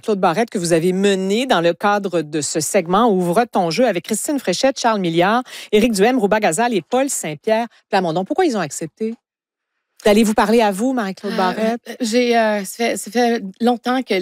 Marie-Claude Barrette, que vous avez mené dans le cadre de ce segment Ouvre ton jeu avec Christine Fréchette, Charles Milliard, Éric Duhaime, Rouba Gazal et Paul Saint-Pierre Plamondon. Pourquoi ils ont accepté d'aller vous parler à vous, Marie-Claude Barrette? Ça fait longtemps que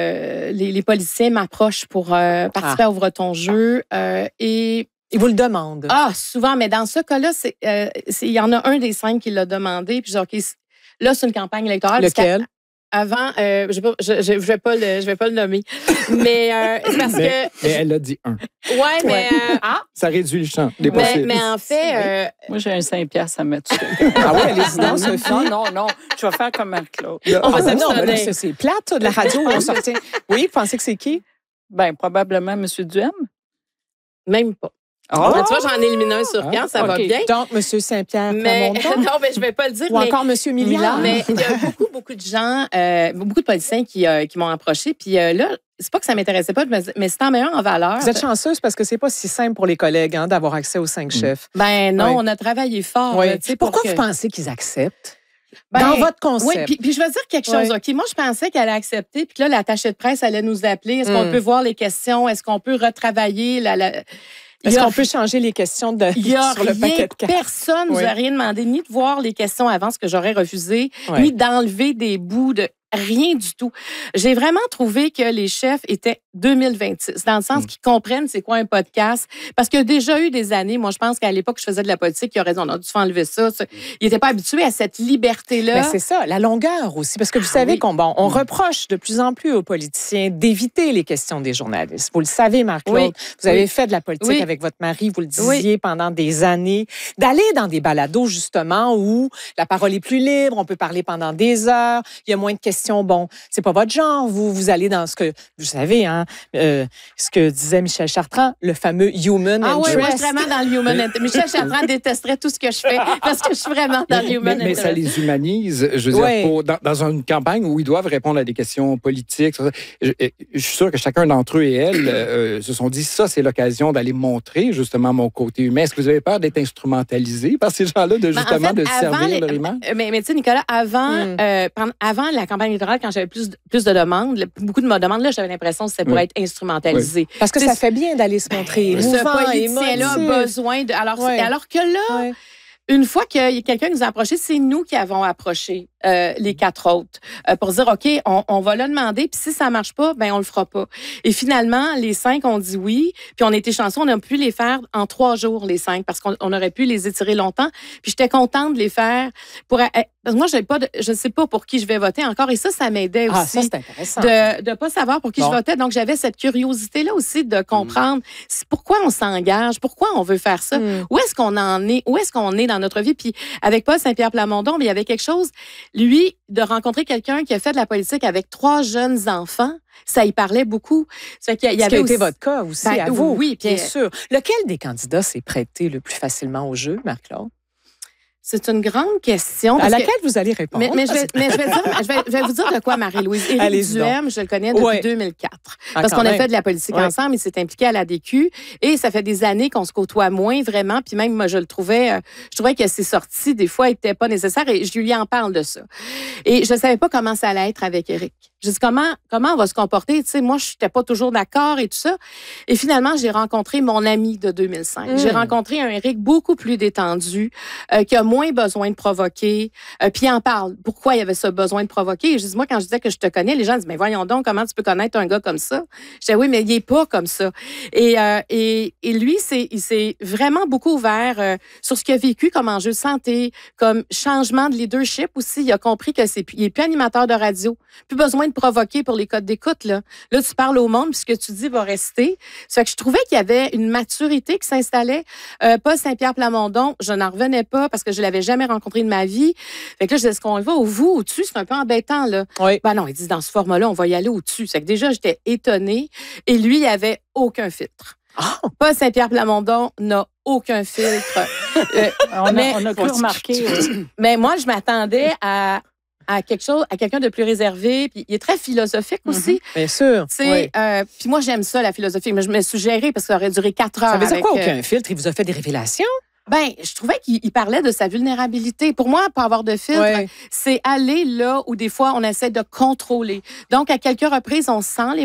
les politiciens m'approchent pour participer à Ouvre ton jeu et ils vous le demandent. Souvent, mais dans ce cas-là, il y en a un des 5 qui l'a demandé. Puis, OK, là, c'est une campagne électorale. Lequel? Avant, je vais pas le nommer. Mais c'est parce que. Mais elle a dit un. Ouais, mais. Ça réduit le champ des possibles. Mais en fait. Moi, j'ai un 5 piastres à mettre. Ah oui, allez-y, non, Sophie. Non. Je vais faire comme Marie-Claude. Non, c'est plate, de la radio où on sortait. Oui, vous pensez que c'est qui? Bien, probablement M. Duhaime. Même pas. Tu vois, j'en ai éliminé un sur 4, ça va bien. Donc, M. Saint-Pierre Plamondon. Non, mais je vais pas le dire. Ou encore M. Milliard. Mais il y a beaucoup de gens, beaucoup de politiciens qui m'ont approché. Puis là, c'est pas que ça m'intéressait pas, mais c'est en meilleur en valeur. Vous êtes chanceuse parce que c'est pas si simple pour les collègues d'avoir accès aux 5 chefs. Ben non, on a travaillé fort. Oui. Là, pourquoi vous pensez qu'ils acceptent? Dans votre concept. Oui, puis je vais dire quelque chose. OK, moi, je pensais qu'elle allait accepter, puis que là, l'attaché de presse allait nous appeler. Est-ce qu'on peut voir les questions? Est-ce qu'on peut retravailler Est-ce qu'on peut changer les questions sur le paquet de cartes? Personne ne nous a rien demandé, ni de voir les questions avant, ce que j'aurais refusé, ni d'enlever des bouts de rien du tout. J'ai vraiment trouvé que les chefs étaient 2026, dans le sens qu'ils comprennent c'est quoi un podcast. Parce qu'il y a déjà eu des années, moi, je pense qu'à l'époque, je faisais de la politique, il aurait dit, on a dû enlever ça. Ils n'étaient pas habitués à cette liberté-là. Ben c'est ça, la longueur aussi. Parce que vous savez on reproche de plus en plus aux politiciens d'éviter les questions des journalistes. Vous le savez, Marc-Claude. Vous avez fait de la politique avec votre mari, vous le disiez pendant des années. D'aller dans des balados, justement, où la parole est plus libre, on peut parler pendant des heures, il y a moins de questions. Bon, c'est pas votre genre. Vous allez dans ce que, vous savez, ce que disait Michel Chartrand, le fameux human interest. Oui, je suis vraiment dans le human interest. Michel Chartrand détesterait tout ce que je fais parce que je suis vraiment dans le human interest. Mais ça les humanise, je veux dire, dans une campagne où ils doivent répondre à des questions politiques. Je suis sûr que chacun d'entre eux et elles se sont dit, ça, c'est l'occasion d'aller montrer justement mon côté humain. Est-ce que vous avez peur d'être instrumentalisé par ces gens-là, de servir leur image? Mais tu sais, Nicolas, avant la campagne électorale, quand j'avais plus de demandes, beaucoup de demandes, là, j'avais l'impression que c'était pour être instrumentalisé. Oui. Parce que ça fait bien d'aller se montrer émouvant. Ce politicien-là a besoin de... Alors que là... Une fois que quelqu'un nous a approché, c'est nous qui avons approché les 4 autres pour dire, OK, on va le demander, puis si ça marche pas, ben on le fera pas. Et finalement, les 5 ont dit oui, puis on était chanceux, on a pu les faire en 3 jours, les 5, parce qu'on aurait pu les étirer longtemps. Puis j'étais contente de les faire parce que moi, je ne sais pas pour qui je vais voter encore, et ça m'aidait aussi. Ça, c'est intéressant. De pas savoir pour qui je votais. Donc, j'avais cette curiosité-là aussi de comprendre pourquoi on s'engage, pourquoi on veut faire ça, où est-ce qu'on en est, où est-ce qu'on est dans notre vie. Puis avec Paul Saint-Pierre Plamondon, il y avait quelque chose, lui, de rencontrer quelqu'un qui a fait de la politique avec 3 jeunes enfants, ça y parlait beaucoup. Ça qui a été votre cas aussi, à vous. Oui, bien sûr. Lequel des candidats s'est prêté le plus facilement au jeu, Marc-Claude? C'est une grande question. À laquelle vous allez répondre. Mais je vais vous dire de quoi, Marie-Louise. Éric Duhaime, je le connais depuis 2004. Parce qu'on a fait de la politique ensemble, il s'est impliqué à l'ADQ. Et ça fait des années qu'on se côtoie moins vraiment. Puis même, moi, je trouvais que ses sorties, des fois, n'étaient pas nécessaires. Et je lui en parle de ça. Et je ne savais pas comment ça allait être avec Éric. Je dis comment on va se comporter. Tu sais, moi, je n'étais pas toujours d'accord et tout ça. Et finalement, j'ai rencontré mon ami de 2005. J'ai rencontré un Éric beaucoup plus détendu, qui a moins besoin de provoquer. Puis il en parle. Pourquoi il y avait ce besoin de provoquer? Et je dis, moi, quand je disais que je te connais, les gens disent, mais voyons donc, comment tu peux connaître un gars comme ça? Je disais, oui, mais il n'est pas comme ça. Et lui, il s'est vraiment beaucoup ouvert sur ce qu'il a vécu comme enjeu de santé, comme changement de leadership aussi. Il a compris qu'il n'est plus animateur de radio. Plus besoin de provoquer pour les codes d'écoute. Là, tu parles au monde, puis ce que tu dis va rester. Ça fait que je trouvais qu'il y avait une maturité qui s'installait. Paul Saint-Pierre Plamondon, je n'en revenais pas parce que je l'avais jamais rencontré de ma vie. Fait que là, je disais, est-ce qu'on va au-dessus? C'est un peu embêtant, là. Oui. Ben non, il dit, dans ce format-là, on va y aller au-dessus. C'est que déjà, j'étais étonnée. Et lui, il avait aucun filtre. Paul Saint-Pierre Plamondon n'a aucun filtre. On a pu remarquer. Mais moi, je m'attendais à quelqu'un de plus réservé. Puis il est très philosophique aussi. Bien sûr. Puis moi, j'aime ça, la philosophie. Mais je me suis gérée parce que ça aurait duré 4 heures. Ça veut dire quoi, aucun filtre? Il vous a fait des révélations? Ben, je trouvais qu'il parlait de sa vulnérabilité. Pour moi, pas avoir de filtre, c'est aller là où des fois on essaie de contrôler. Donc, à quelques reprises, on sent les